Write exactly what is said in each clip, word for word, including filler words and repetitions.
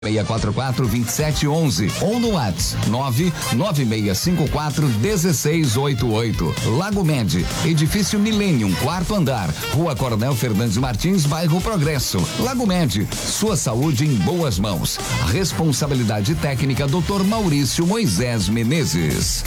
seis quatro quatro, dois sete um um ou no WhatsApp nove nove seis cinco quatro um seis oito oito. Lago Med, edifício Millennium, quarto andar, Rua Coronel Fernandes Martins, bairro Progresso. Lago Med, sua saúde em boas mãos. Responsabilidade técnica doutor Maurício Moisés Menezes.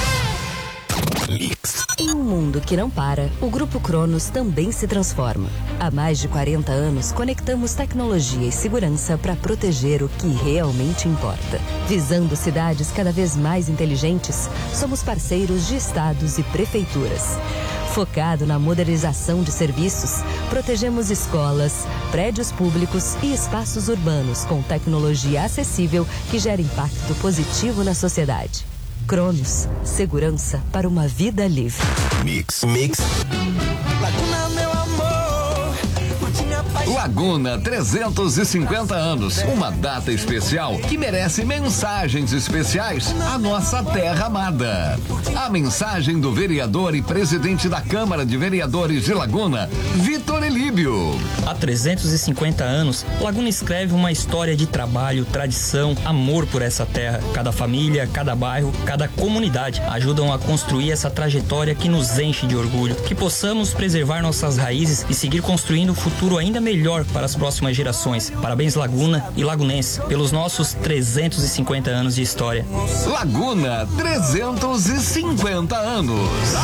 Em um mundo que não para, o Grupo Cronos também se transforma. Há mais de quarenta anos, conectamos tecnologia e segurança para proteger o que realmente importa. Visando cidades cada vez mais inteligentes, somos parceiros de estados e prefeituras. Focado na modernização de serviços, protegemos escolas, prédios públicos e espaços urbanos com tecnologia acessível que gera impacto positivo na sociedade. Cronos, segurança para uma vida livre. Mix, mix. Laguna, meu amor, curtinha paixão. Laguna, trezentos e cinquenta anos. Uma data especial que merece mensagens especiais à nossa terra amada. A mensagem do vereador e presidente da Câmara de Vereadores de Laguna, Vitor Elíbio. Há trezentos e cinquenta anos, Laguna escreve uma história de trabalho, tradição, amor por essa terra. Cada família, cada bairro, cada comunidade ajudam a construir essa trajetória que nos enche de orgulho. Que possamos preservar nossas raízes e seguir construindo um futuro ainda melhor para as próximas gerações. Parabéns, Laguna e lagunense, pelos nossos trezentos e cinquenta anos de história. Laguna, trezentos e cinquenta anos.